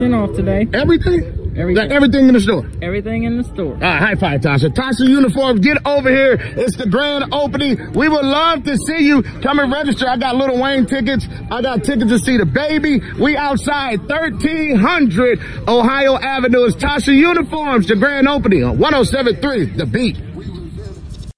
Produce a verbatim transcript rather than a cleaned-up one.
off today. Everything? Everything. Like everything in the store? Everything in the store. All right, high five, Tasha. Tasha Uniforms, get over here. It's the grand opening. We would love to see you. Come and register. I got Lil Wayne tickets. I got tickets to see the baby. We outside thirteen hundred Ohio Avenue. It's Tasha Uniforms, the grand opening on one oh seven point three The Beat.